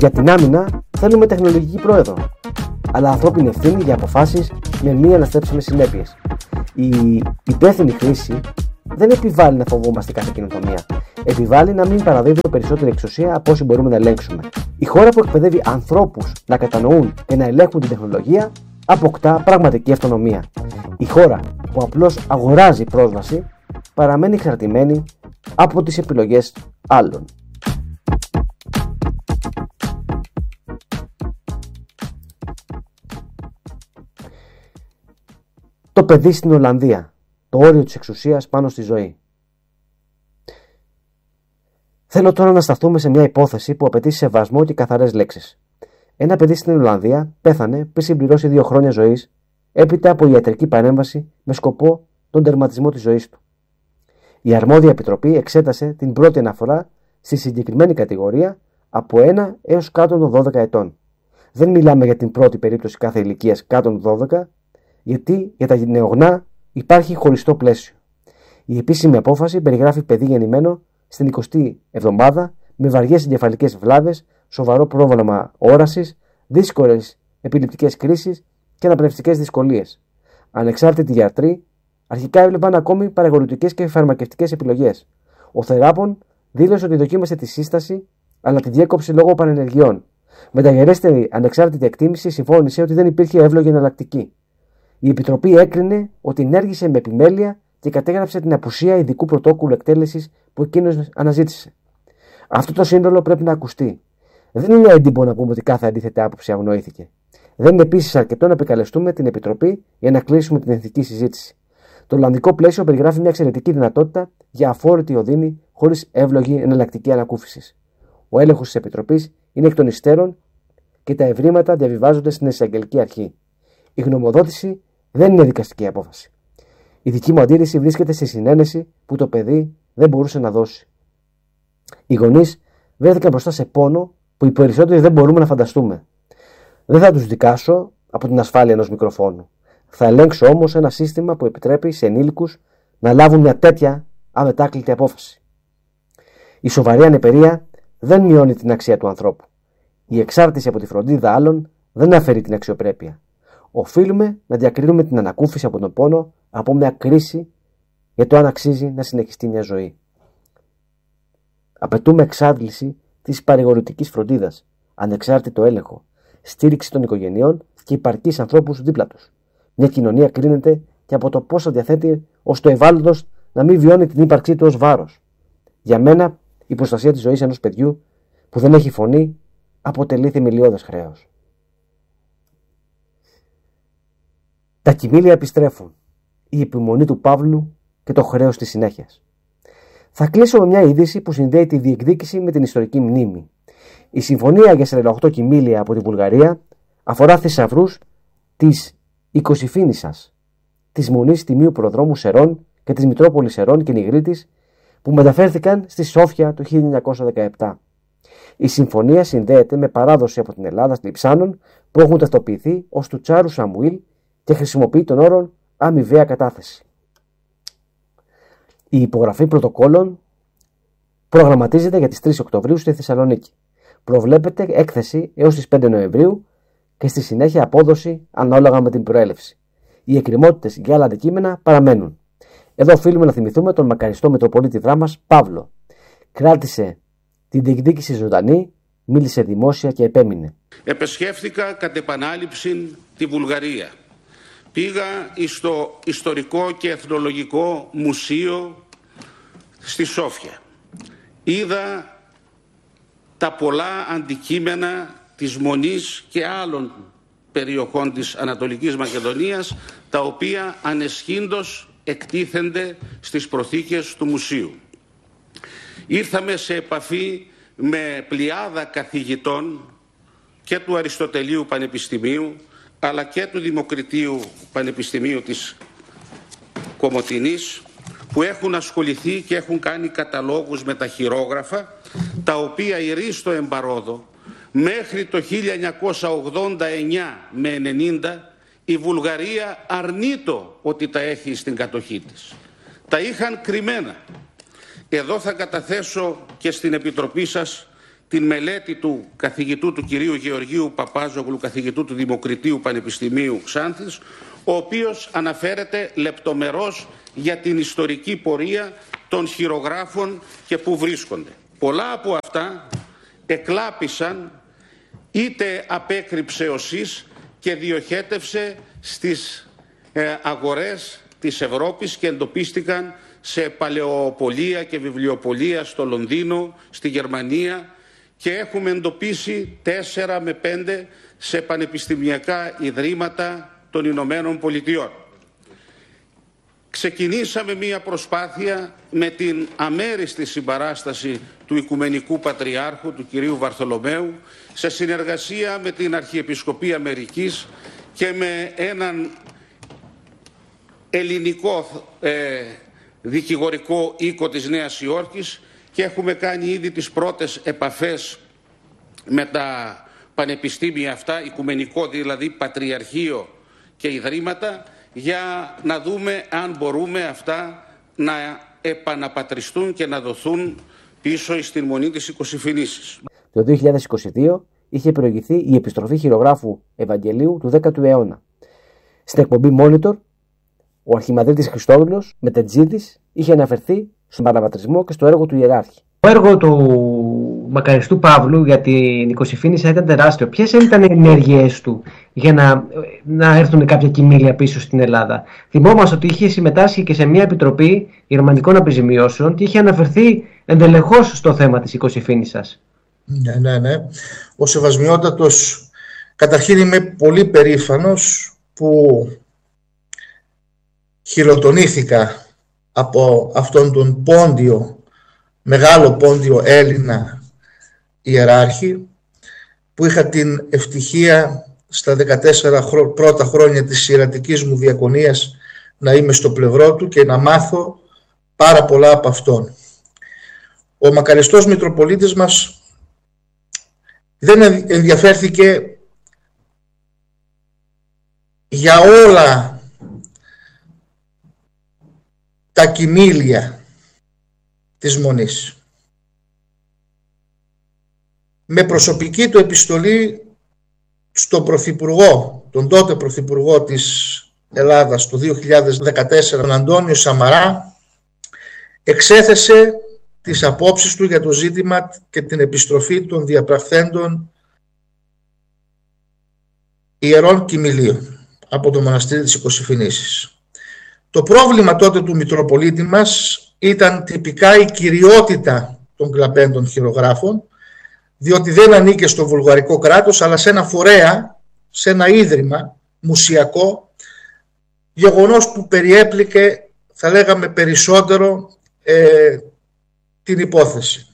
Για την άμυνα θέλουμε τεχνολογική πρόεδρο, αλλά ανθρώπινη ευθύνη για αποφάσεις με μη αναστρέψιμες συνέπειες. Η υπεύθυνη χρήση δεν επιβάλλει να φοβόμαστε κάθε καινοτομία. Επιβάλλει να μην παραδίδουμε περισσότερη εξουσία από όση μπορούμε να ελέγξουμε. Η χώρα που εκπαιδεύει ανθρώπους να κατανοούν και να ελέγχουν την τεχνολογία αποκτά πραγματική αυτονομία. Η χώρα που απλώς αγοράζει πρόσβαση παραμένει εξαρτημένη από τις επιλογές άλλων. Το παιδί στην Ολλανδία. Το όριο της εξουσίας πάνω στη ζωή. Θέλω τώρα να σταθούμε σε μια υπόθεση που απαιτεί σεβασμό και καθαρές λέξεις. Ένα παιδί στην Ολλανδία πέθανε πριν συμπληρώσει 2 χρόνια ζωής, έπειτα από ιατρική παρέμβαση με σκοπό τον τερματισμό της ζωής του. Η αρμόδια επιτροπή εξέτασε την πρώτη αναφορά στη συγκεκριμένη κατηγορία από 1 έως κάτω των 12 ετών. Δεν μιλάμε για την πρώτη περίπτωση κάθε ηλικίας κάτω των 12, γιατί για τα νεογνά υπάρχει χωριστό πλαίσιο. Η επίσημη απόφαση περιγράφει παιδί γεννημένο στην 20η εβδομάδα με βαριές εγκεφαλικές βλάβες, σοβαρό πρόβλημα όρασης, δύσκολες επιληπτικές κρίσεις και αναπνευστικές δυσκολίες. Ανεξάρτητοι γιατροί αρχικά έβλεπαν ακόμη παραγωγικές και φαρμακευτικές επιλογές. Ο θεράπων δήλωσε ότι δοκίμασε τη σύσταση, αλλά τη διέκοψε λόγω πανενεργειών. Μεταγερέστερη ανεξάρτητη εκτίμηση συμφώνησε ότι δεν υπήρχε εύλογη εναλλακτική. Η Επιτροπή έκρινε ότι ενέργησε με επιμέλεια και κατέγραψε την απουσία ειδικού πρωτόκολλου εκτέλεσης που εκείνος αναζήτησε. Αυτό το σύνολο πρέπει να ακουστεί. Δεν είναι έντυπο να πούμε ότι κάθε αντίθετη άποψη αγνοήθηκε. Δεν είναι επίσης αρκετό να επικαλεστούμε την Επιτροπή για να κλείσουμε την εθνική συζήτηση. Το Ολλανδικό πλαίσιο περιγράφει μια εξαιρετική δυνατότητα για αφόρητη οδύνη χωρίς εύλογη εναλλακτική ανακούφιση. Ο έλεγχος της Επιτροπής είναι εκ των υστέρων και τα ευρήματα διαβιβάζονται στην εισαγγελική αρχή. Η γνωμοδότηση δεν είναι δικαστική απόφαση. Η δική μου αντίρρηση βρίσκεται στη συνένεση που το παιδί δεν μπορούσε να δώσει. Οι γονείς βρέθηκαν μπροστά σε πόνο που οι περισσότεροι δεν μπορούμε να φανταστούμε. Δεν θα τους δικάσω από την ασφάλεια ενός μικροφόνου. Θα ελέγξω όμως ένα σύστημα που επιτρέπει σε ενήλικους να λάβουν μια τέτοια αμετάκλητη απόφαση. Η σοβαρή ανεπερία δεν μειώνει την αξία του ανθρώπου. Η εξάρτηση από τη φροντίδα άλλων δεν αφαιρεί την αξιοπρέπεια. Οφείλουμε να διακρίνουμε την ανακούφιση από τον πόνο από μια κρίση για το αν αξίζει να συνεχιστεί μια ζωή. Απαιτούμε εξάντληση της παρηγορητικής φροντίδας, ανεξάρτητο έλεγχο, στήριξη των οικογενειών και υπαρκείς ανθρώπους δίπλα τους. Μια κοινωνία κρίνεται και από το πόσο διαθέτει ως το ευάλωτος να μην βιώνει την ύπαρξή του ως βάρος. Για μένα, η προστασία της ζωής ενός παιδιού που δεν έχει φωνή αποτελεί θεμελιώδες χρέος. Τα κοιμήλια επιστρέφουν. Η επιμονή του Παύλου και το χρέος της συνέχειας. Θα κλείσω με μια είδηση που συνδέει τη διεκδίκηση με την ιστορική μνήμη. Η συμφωνία για 48 κοιμήλια από τη Βουλγαρία αφορά θησαυρούς της Οικοσυφήνισσας, της Μονής Τιμίου Προδρόμου Σερών και της Μητρόπολης Σερών και Νιγρίτης που μεταφέρθηκαν στη Σόφια το 1917. Η συμφωνία συνδέεται με παράδοση από την Ελλάδα λειψάνων που έχουν ταυτοποιηθεί ως του Τσάρου Σαμουήλ και χρησιμοποιεί τον όρο αμοιβαία κατάθεση. Η υπογραφή πρωτοκόλων προγραμματίζεται για τις 3 Οκτωβρίου στη Θεσσαλονίκη. Προβλέπεται έκθεση έως τις 5 Νοεμβρίου και στη συνέχεια απόδοση ανάλογα με την προέλευση. Οι εκκρεμότητες για άλλα αντικείμενα παραμένουν. Εδώ οφείλουμε να θυμηθούμε τον μακαριστό Μητροπολίτη Δράμας Παύλο. Κράτησε την διεκδίκηση ζωντανή, μίλησε δημόσια και επέμεινε. Επεσχεύθηκα κατ' επανάληψη τη Βουλγαρία. Πήγα στο Ιστορικό και Εθνολογικό Μουσείο στη Σόφια. Είδα τα πολλά αντικείμενα της Μονής και άλλων περιοχών της Ανατολικής Μακεδονίας, τα οποία ανεσχύντως εκτίθενται στις προθήκες του Μουσείου. Ήρθαμε σε επαφή με πλειάδα καθηγητών και του Αριστοτελείου Πανεπιστημίου, αλλά και του Δημοκριτίου Πανεπιστημίου της Κομοτηνής, που έχουν ασχοληθεί και έχουν κάνει καταλόγους με τα χειρόγραφα, τα οποία η Ρίστο Εμπαρόδο μέχρι το 1989 με 90 η Βουλγαρία αρνείτο ότι τα έχει στην κατοχή της. Τα είχαν κρυμμένα. Εδώ θα καταθέσω και στην Επιτροπή σας την μελέτη του καθηγητού του κυρίου Γεωργίου Παπάζογλου, καθηγητού του Δημοκριτίου Πανεπιστημίου Ξάνθης, ο οποίος αναφέρεται λεπτομερώς για την ιστορική πορεία των χειρογράφων και πού βρίσκονται. Πολλά από αυτά εκλάπησαν, είτε απέκρυψε ο ΣΥΣ και διοχέτευσε στις αγορές της Ευρώπης και εντοπίστηκαν σε παλαιοπωλεία και βιβλιοπωλεία στο Λονδίνο, στη Γερμανία, και έχουμε εντοπίσει 4 με 5 σε πανεπιστημιακά ιδρύματα των Ηνωμένων Πολιτειών. Ξεκινήσαμε μία προσπάθεια με την αμέριστη συμπαράσταση του Οικουμενικού Πατριάρχου, του κυρίου Βαρθολομαίου, σε συνεργασία με την Αρχιεπισκοπή Αμερικής και με έναν ελληνικό δικηγορικό οίκο της Νέας Υόρκης, και έχουμε κάνει ήδη τις πρώτες επαφές με τα πανεπιστήμια αυτά, οικουμενικό δηλαδή πατριαρχείο και ιδρύματα, για να δούμε αν μπορούμε αυτά να επαναπατριστούν και να δοθούν πίσω στην μονή της Οικοσυφηνήσης. Το 2022 είχε προηγηθεί η επιστροφή χειρογράφου Ευαγγελίου του 10ου αιώνα. Στην εκπομπή Monitor, ο Αρχιμανδρίτης Χριστόδουλος Μετετζίδης είχε αναφερθεί στον παραπατρισμό και στο έργο του ιεράρχη. Το έργο του μακαριστού Παύλου για την Οικοσυφήνισσα ήταν τεράστιο. Ποιες ήταν οι ενέργειές του για να έρθουν κάποια κοιμήλια πίσω στην Ελλάδα? Θυμόμαστε ότι είχε συμμετάσχει και σε μια επιτροπή γερμανικών αποζημιώσεων και είχε αναφερθεί εντελεχώς στο θέμα της Οικοσυφήνισσας. Ναι. Ο Σεβασμιότατος, καταρχήν είμαι πολύ περήφανος που χειροτονήθηκα από αυτόν τον μεγάλο πόντιο Έλληνα ιεράρχη, που είχα την ευτυχία στα 14 πρώτα χρόνια της ιερατικής μου διακονίας να είμαι στο πλευρό του και να μάθω πάρα πολλά από αυτόν. Ο μακαριστός Μητροπολίτης μας δεν ενδιαφέρθηκε για όλα τα κοιμήλια της Μονής. Με προσωπική του επιστολή στον Πρωθυπουργό, τον τότε Πρωθυπουργό της Ελλάδας το 2014, τον Αντώνιο Σαμαρά, εξέθεσε τις απόψεις του για το ζήτημα και την επιστροφή των διαπραχθέντων ιερών κοιμηλίων από το μοναστήρι της Οικοσυφηνήσης. Το πρόβλημα τότε του Μητροπολίτη μας ήταν τυπικά η κυριότητα των κλαπέντων χειρογράφων, διότι δεν ανήκε στο βουλγαρικό κράτος, αλλά σε ένα φορέα, σε ένα ίδρυμα μουσιακό, γεγονός που περιέπληκε, θα λέγαμε, περισσότερο την υπόθεση.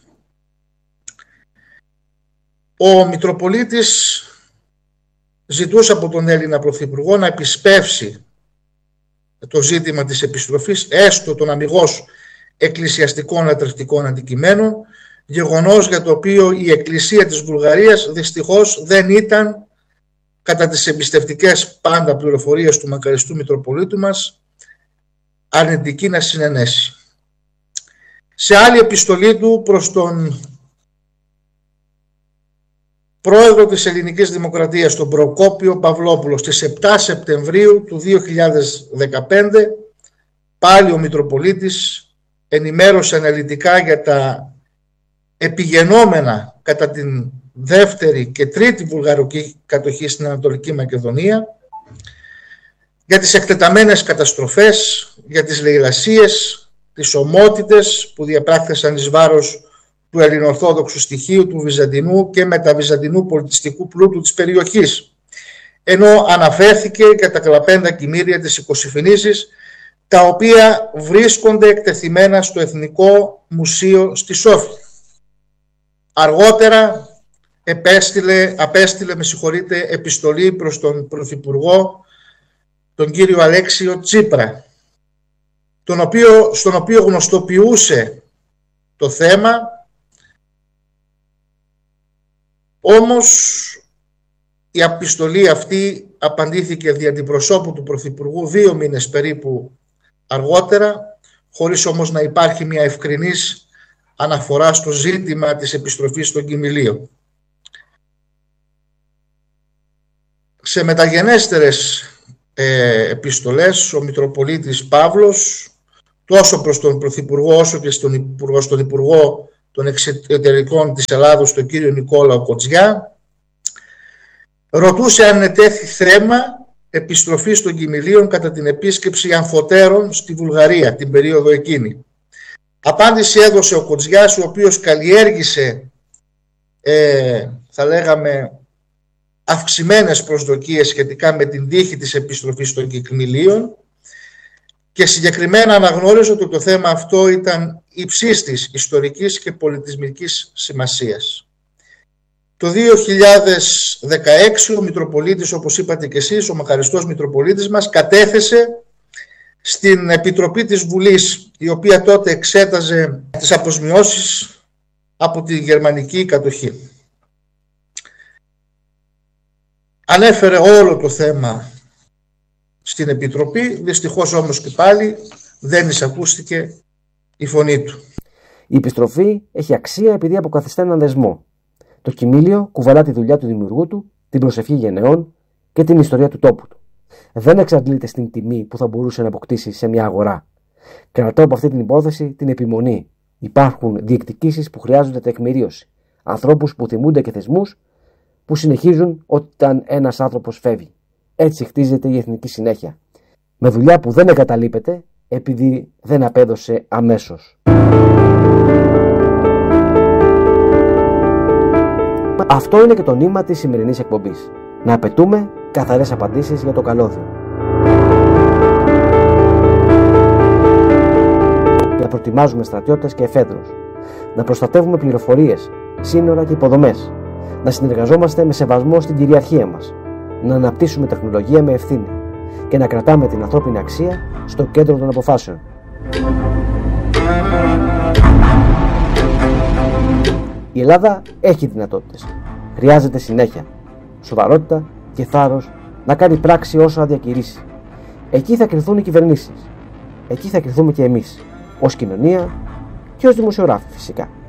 Ο Μητροπολίτης ζητούσε από τον Έλληνα Πρωθυπουργό να επισπεύσει το ζήτημα της επιστροφής έστω των αμιγώς εκκλησιαστικών ατρευτικών αντικειμένων, γεγονός για το οποίο η Εκκλησία της Βουλγαρίας δυστυχώς δεν ήταν, κατά τις εμπιστευτικές πάντα πληροφορίες του μακαριστού Μητροπολίτου μας, αρνητική να συνενέσει. Σε άλλη επιστολή του προς τον πρόεδρο της Ελληνικής Δημοκρατίας, τον Προκόπιο Παυλόπουλο, στις 7 Σεπτεμβρίου του 2015, πάλι ο Μητροπολίτης ενημέρωσε αναλυτικά για τα επιγενόμενα κατά την δεύτερη και τρίτη βουλγαρική κατοχή στην Ανατολική Μακεδονία, για τις εκτεταμένες καταστροφές, για τις λαιλασίες, τις ομότητες που διαπράχθησαν εις βάρος του ελληνοορθόδοξου στοιχείου, του βυζαντινού και μεταβυζαντινού πολιτιστικού πλούτου της περιοχής, ενώ αναφέρθηκε για τα κλαπέντα κοιμήρια της Οικοσυφηνήσης, τα οποία βρίσκονται εκτεθειμένα στο Εθνικό Μουσείο στη Σόφια. Αργότερα απέστειλε επιστολή προς τον Πρωθυπουργό, τον κύριο Αλέξιο Τσίπρα, στον οποίο γνωστοποιούσε το θέμα, όμως η επιστολή αυτή απαντήθηκε δια την προσώπου του Πρωθυπουργού 2 μήνες περίπου αργότερα, χωρίς όμως να υπάρχει μια ευκρινής αναφορά στο ζήτημα της επιστροφής των κοιμηλίων. Σε μεταγενέστερες επιστολές ο Μητροπολίτης Παύλος, τόσο προς τον Πρωθυπουργό όσο και στον Υπουργό των Εξωτερικών της Ελλάδος, τον κύριο Νικόλαο Κοτζιά, ρωτούσε αν ετέθη θέμα επιστροφής των κοιμηλίων κατά την επίσκεψη αμφωτέρων στη Βουλγαρία την περίοδο εκείνη. Απάντηση έδωσε ο Κοτζιάς, ο οποίος καλλιέργησε, θα λέγαμε, αυξημένες προσδοκίες σχετικά με την τύχη της επιστροφής των κοιμηλίων και συγκεκριμένα αναγνώριζε ότι το θέμα αυτό ήταν υψίστης ιστορικής και πολιτισμικής σημασίας. Το 2016 ο Μητροπολίτης, όπως είπατε και εσείς, ο μακαριστός Μητροπολίτης μας, κατέθεσε στην Επιτροπή της Βουλής, η οποία τότε εξέταζε τις αποσμιώσεις από τη γερμανική κατοχή. Ανέφερε όλο το θέμα στην Επιτροπή, δυστυχώς όμως και πάλι δεν εισακούστηκε η φωνή του. Η επιστροφή έχει αξία επειδή αποκαθιστά έναν δεσμό. Το κοιμήλιο κουβαλά τη δουλειά του δημιουργού του, την προσευχή γενεών και την ιστορία του τόπου του. Δεν εξαντλείται στην τιμή που θα μπορούσε να αποκτήσει σε μια αγορά. Κρατώ από αυτή την υπόθεση την επιμονή. Υπάρχουν διεκδικήσεις που χρειάζονται τεκμηρίωση. Ανθρώπους που θυμούνται και θεσμούς που συνεχίζουν όταν ένας άνθρωπος φεύγει. Έτσι χτίζεται η εθνική συνέχεια. Με δουλειά που δεν εγκαταλείπεται επειδή δεν απέδωσε αμέσως. Αυτό είναι και το νήμα της σημερινής εκπομπής. Να απαιτούμε καθαρές απαντήσεις για το καλώδιο. Να προτιμάζουμε στρατιώτες και εφέδρους. Να προστατεύουμε πληροφορίες, σύνορα και υποδομές. Να συνεργαζόμαστε με σεβασμό στην κυριαρχία μας. Να αναπτύσσουμε τεχνολογία με ευθύνη. Και να κρατάμε την ανθρώπινη αξία στο κέντρο των αποφάσεων. Η Ελλάδα έχει δυνατότητες. Χρειάζεται συνέχεια, σοβαρότητα και θάρρος να κάνει πράξη όσο θα διακηρύσει. Εκεί θα κριθούν οι κυβερνήσεις. Εκεί θα κριθούμε και εμείς, ως κοινωνία και ως δημοσιογράφοι φυσικά.